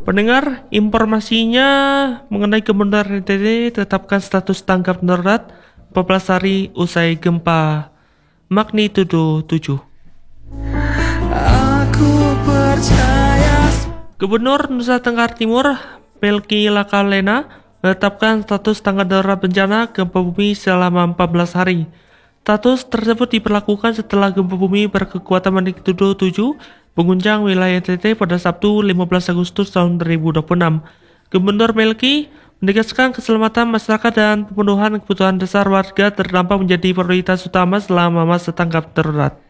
Pendengar, informasinya mengenai Gubernur NTT tetapkan status tanggap darurat 14 hari usai gempa magnitudo 7. Aku percaya. Gubernur Nusa Tenggara Timur, Melky Lakalena, menetapkan status tanggap darurat bencana gempa bumi selama 14 hari. Status tersebut diberlakukan setelah gempa bumi berkekuatan magnitudo 7 mengguncang wilayah NTT pada Sabtu 15 Agustus tahun 2026. Gubernur Melky menegaskan keselamatan masyarakat dan pemenuhan kebutuhan dasar warga terdampak menjadi prioritas utama selama masa tanggap darurat.